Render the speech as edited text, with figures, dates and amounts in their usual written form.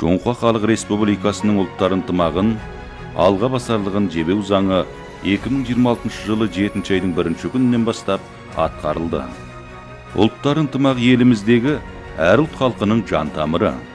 Жоңқа Халық Республикасының ұлттар ынтымағын алға басарлығын жебеу заңы 2026 жылы 7 айдың 1 күнінен бастап атқарылды. Ұлттар ынтымағы еліміздегі әр ұлт халқының жан тамыры.